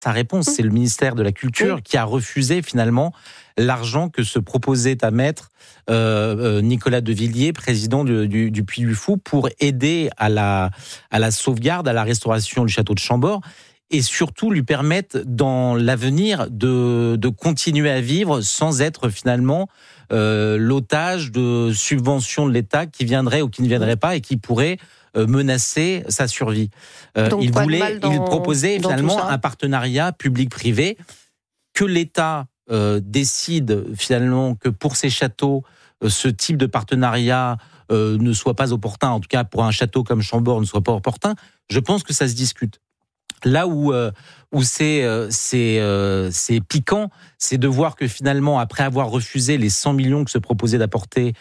sa réponse. C'est le ministère de la Culture qui a refusé finalement l'argent que se proposait à mettre Nicolas de Villiers, président du Puy du Fou, pour aider à la sauvegarde, à la restauration du château de Chambord, et surtout lui permettre dans l'avenir de continuer à vivre sans être finalement l'otage de subventions de l'État qui viendraient ou qui ne viendraient pas et qui pourraient menacer sa survie. Il proposait finalement un partenariat public-privé, que l'État décide finalement que pour ces châteaux, ce type de partenariat ne soit pas opportun, en tout cas pour un château comme Chambord ne soit pas opportun. Je pense que ça se discute. Là où c'est piquant, c'est de voir que finalement, après avoir refusé les 100 millions que se proposait d'apporter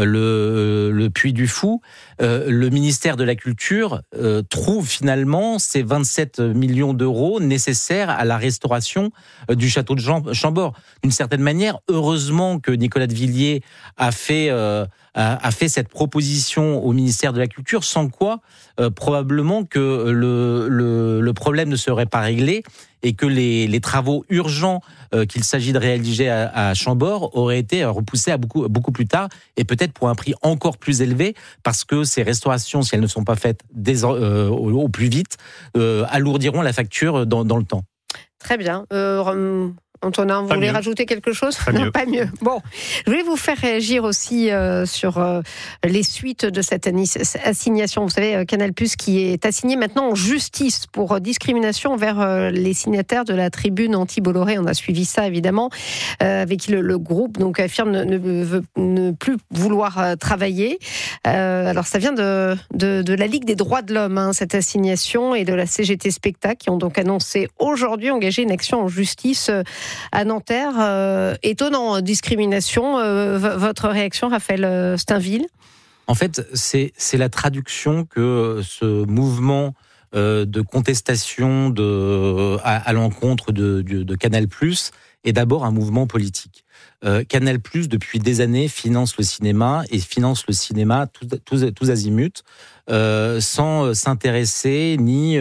le Puy du Fou, le ministère de la Culture trouve finalement ces 27 millions d'euros nécessaires à la restauration du château de Chambord. D'une certaine manière, heureusement que Nicolas de Villiers a fait cette proposition au ministère de la Culture, sans quoi probablement que le problème ne serait pas réglé et que les travaux urgents qu'il s'agit de réaliser à Chambord auraient été repoussés à beaucoup plus tard, et peut-être pour un prix encore plus élevé, parce que ces restaurations, si elles ne sont pas faites au plus vite, alourdiront la facture dans le temps. Très bien. Antonin, vous voulez rajouter quelque chose ? Non, pas mieux. Bon, je voulais vous faire réagir aussi sur les suites de cette assignation. Vous savez, Canal+ qui est assigné maintenant en justice pour discrimination envers les signataires de la tribune anti-Bolloré. On a suivi ça, évidemment, avec qui le groupe donc, affirme ne plus vouloir travailler. Alors, ça vient de la Ligue des droits de l'homme, cette assignation, et de la CGT Spectacle, qui ont donc annoncé aujourd'hui engager une action en justice à Nanterre. Étonnant, discrimination. Votre réaction, Raphaël Steinville ? En fait, c'est la traduction que ce mouvement de contestation à l'encontre de Canal+ est d'abord un mouvement politique. Canal+, depuis des années, finance le cinéma, et finance le cinéma tous azimuts, sans s'intéresser ni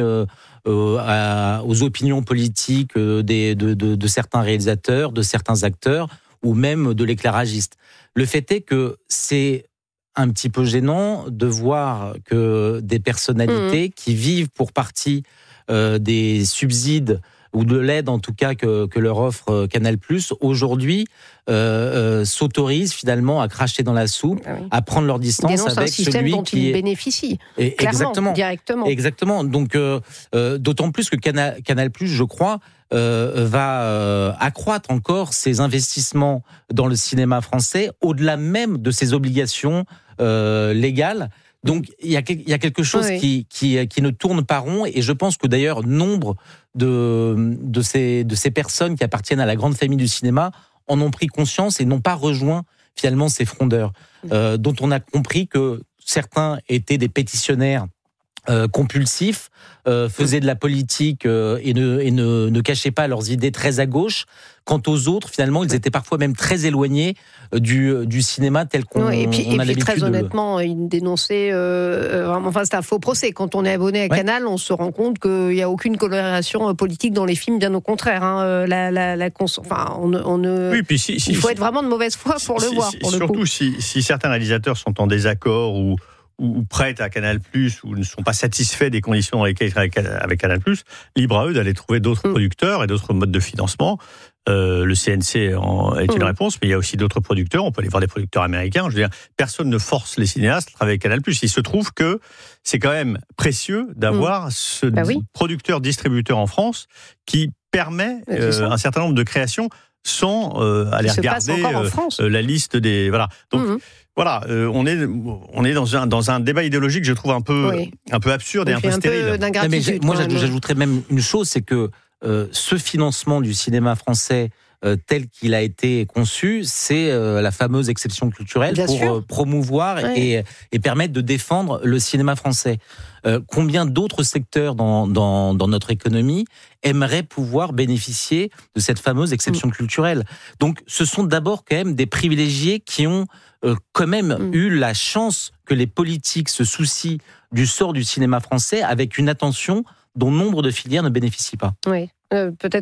aux opinions politiques de certains réalisateurs, de certains acteurs, ou même de l'éclairagiste. Le fait est que c'est un petit peu gênant de voir que des personnalités qui vivent pour partie des subsides ou de l'aide en tout cas que leur offre Canal+, aujourd'hui s'autorisent finalement à cracher dans la soupe, à prendre leur distance avec celui dont ils bénéficient, clairement, directement. Exactement. Donc, d'autant plus que Canal+, je crois, va accroître encore ses investissements dans le cinéma français, au-delà même de ses obligations légales. Donc, il y a quelque chose qui ne tourne pas rond, et je pense que d'ailleurs, nombre de ces personnes qui appartiennent à la grande famille du cinéma en ont pris conscience et n'ont pas rejoint finalement ces frondeurs, dont on a compris que certains étaient des pétitionnaires compulsifs, faisaient de la politique et ne cachaient pas leurs idées très à gauche. Quant aux autres, finalement, ils étaient parfois même très éloignés du cinéma tel qu'on a l'habitude. Et puis très honnêtement, ils dénonçaient vraiment. Enfin, c'est un faux procès. Quand on est abonné à Canal, on se rend compte qu'il n'y a aucune coloration politique dans les films, bien au contraire. Il faut être vraiment de mauvaise foi pour le voir. Surtout si certains réalisateurs sont en désaccord ou prêtent à Canal+, ou ne sont pas satisfaits des conditions dans lesquelles ils travaillent avec Canal+, libre à eux d'aller trouver d'autres producteurs et d'autres modes de financement. Le CNC est une réponse, mais il y a aussi d'autres producteurs. On peut aller voir des producteurs américains. Je veux dire, personne ne force les cinéastes à travailler avec Canal+. Il se trouve que c'est quand même précieux d'avoir ce producteur-distributeur en France qui permet un certain nombre de créations sans aller regarder la liste des... Voilà. Donc, voilà, on est dans un débat idéologique, je trouve un peu absurde et un peu stérile. Moi, j'ajouterais même une chose, c'est que ce financement du cinéma français tel qu'il a été conçu, c'est la fameuse exception culturelle pour promouvoir et permettre de défendre le cinéma français. Combien d'autres secteurs dans notre économie aimeraient pouvoir bénéficier de cette fameuse exception culturelle ? Donc, ce sont d'abord quand même des privilégiés qui ont quand même eu la chance que les politiques se soucient du sort du cinéma français avec une attention dont nombre de filières ne bénéficient pas. Oui. Peut-être